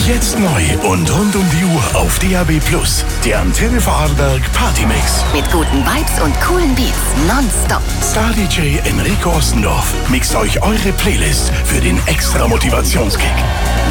Jetzt neu und rund um die Uhr auf DAB+. Der Antenne Vorarlberg Partymix. Mit guten Vibes und coolen Beats nonstop. Star-DJ Enrico Ostendorf mixt euch eure Playlist für den extra Motivationskick.